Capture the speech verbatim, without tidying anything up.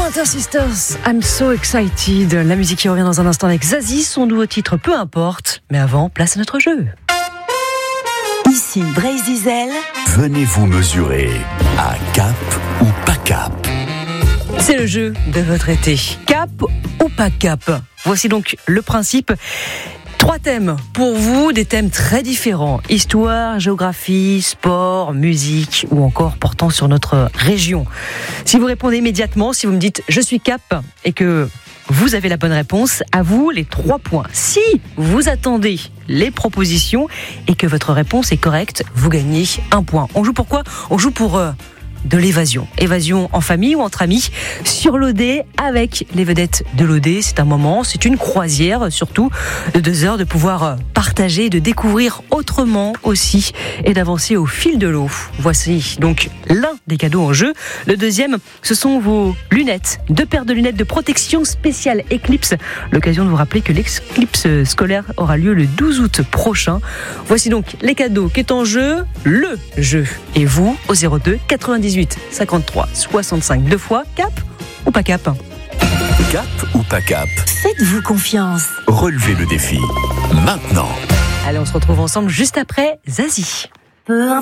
Pointer Sisters, I'm so excited. La musique qui revient dans un instant avec Zazie, son nouveau titre, peu importe. Mais avant, place à notre jeu. Ici Brésil. Venez vous mesurer à cap ou pas cap. C'est le jeu de votre été. Cap ou pas cap? Voici donc le principe. Trois thèmes pour vous, des thèmes très différents. Histoire, géographie, sport, musique ou encore portant sur notre région. Si vous répondez immédiatement, si vous me dites « je suis cap » et que vous avez la bonne réponse, à vous les trois points. Si vous attendez les propositions et que votre réponse est correcte, vous gagnez un point. On joue pour quoi ? On joue pour... Euh, de l'évasion. Évasion en famille ou entre amis, sur l'O D, avec les vedettes de l'O D. C'est un moment, c'est une croisière, surtout, de deux heures, de pouvoir partager, de découvrir autrement aussi, et d'avancer au fil de l'eau. Voici donc l'un des cadeaux en jeu. Le deuxième, ce sont vos lunettes. Deux paires de lunettes de protection spéciale Eclipse. L'occasion de vous rappeler que l'éclipse scolaire aura lieu le douze août prochain. Voici donc les cadeaux qui est en jeu, le jeu. Et vous, au zéro deux quatre-vingt-dix-huit cinquante-trois soixante-cinq, deux fois, cap ou pas cap? Cap ou pas cap? Faites-vous confiance. Relevez le défi. Maintenant. Allez, on se retrouve ensemble juste après Zazie.